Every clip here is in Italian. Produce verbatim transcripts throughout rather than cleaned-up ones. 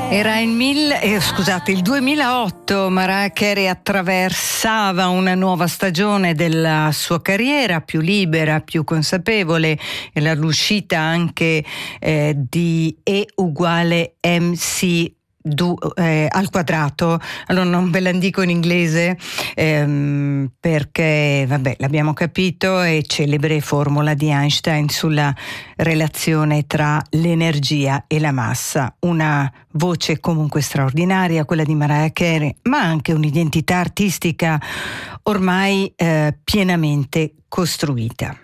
Era il, mille, eh, scusate, il duemilaotto, Mariah Carey attraversava una nuova stagione della sua carriera, più libera, più consapevole, e l'uscita anche eh, di E uguale M C Du, eh, al quadrato. Allora non ve la dico in inglese ehm, perché vabbè l'abbiamo capito, è celebre formula di Einstein sulla relazione tra l'energia e la massa. Una voce comunque straordinaria, quella di Mariah Carey, ma anche un'identità artistica ormai eh, pienamente costruita.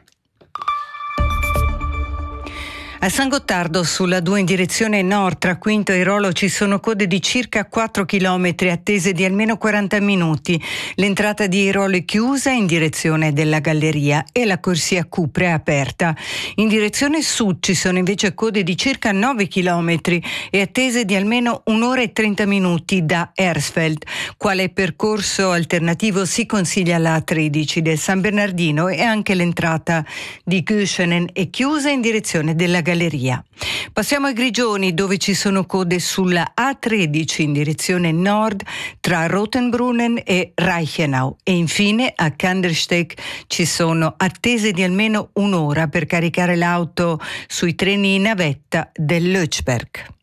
A San Gottardo, sulla due in direzione nord, tra Quinto e Rolo, ci sono code di circa quattro chilometri attese di almeno quaranta minuti. L'entrata di Rolo è chiusa in direzione della galleria e la corsia Cupra è aperta. In direzione sud ci sono invece code di circa nove chilometri e attese di almeno un'ora e trenta minuti da Hersfeld. Quale percorso alternativo si consiglia la A tredici del San Bernardino, e anche l'entrata di Göschenen è chiusa in direzione della galleria. Galleria. Passiamo ai Grigioni, dove ci sono code sulla A tredici in direzione nord tra Rothenbrunnen e Reichenau, e infine a Kandersteg ci sono attese di almeno un'ora per caricare l'auto sui treni in navetta del Lötschberg.